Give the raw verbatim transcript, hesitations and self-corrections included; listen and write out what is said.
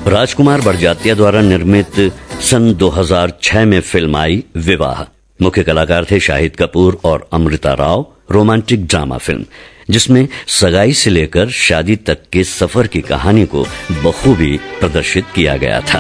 राजकुमार बड़जात्या द्वारा निर्मित सन दो हज़ार छह में फिल्म आई विवाह। मुख्य कलाकार थे शाहिद कपूर और Amrita Rao. Romantic drama film जिसमें सगाई से लेकर शादी तक के सफर की कहानी को बखूबी प्रदर्शित किया गया था।